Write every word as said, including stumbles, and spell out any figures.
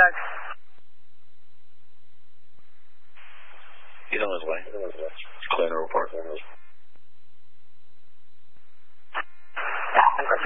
contact. He's on his way. Clear to report.